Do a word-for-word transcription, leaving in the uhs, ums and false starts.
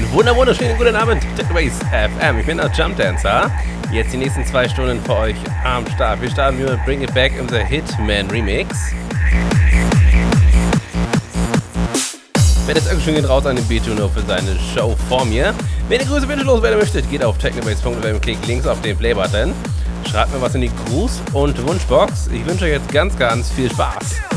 wunder wunderschönen guten Abend, Technobase F M. Ich bin der Jump Dancer. Jetzt die nächsten zwei Stunden für euch am Start. Wir starten mit Bring It Back in the Hitman Remix. Wenn jetzt irgendwie schon geht raus an den B-Tuner für seine Show vor mir. Wenn ihr Grüße bitte loswerden möchtet, geht auf technobase punkt f m, klickt links auf den Play-Button. Schreibt mir was in die Gruß- und Wunschbox. Ich wünsche euch jetzt ganz, ganz viel Spaß.